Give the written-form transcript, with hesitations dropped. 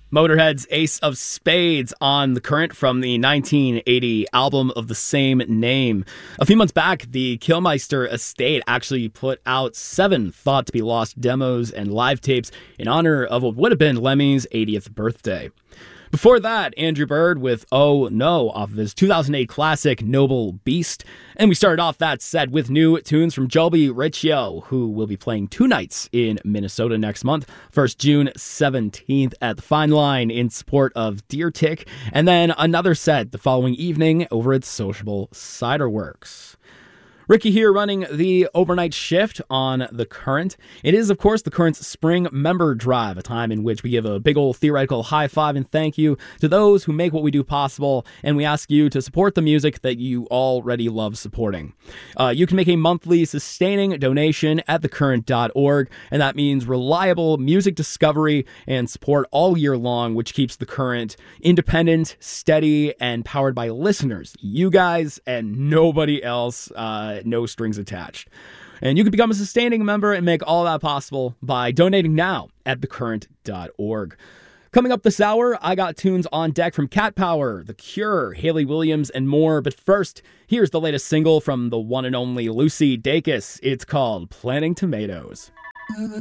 Motorhead's Ace of Spades on The Current from the 1980 album of the same name. A few months back, the Killmeister estate actually put out 7 thought-to-be-lost demos and live tapes in honor of what would have been Lemmy's 80th birthday. Before that, Andrew Bird with Oh No off of his 2008 classic Noble Beast. And we started off that set with new tunes from Joby Riccio, who will be playing 2 nights in Minnesota next month. First, June 17th at the Fine Line in support of Deer Tick, and then another set the following evening over at Sociable Cider Works. Ricky here running the overnight shift on The Current. It is, of course, The Current's Spring Member Drive, a time in which we give a big old theoretical high five and thank you to those who make what we do possible, and we ask you to support the music that you already love supporting. You can make a monthly sustaining donation at thecurrent.org, and that means reliable music discovery and support all year long, which keeps The Current independent, steady, and powered by listeners. You guys and nobody else. No strings attached. And you can become a sustaining member and make all that possible by donating now at thecurrent.org. Coming up this hour, I got tunes on deck from Cat Power, The Cure, Hayley Williams, and more. But first, here's the latest single from the one and only Lucy Dacus. It's called Planting Tomatoes.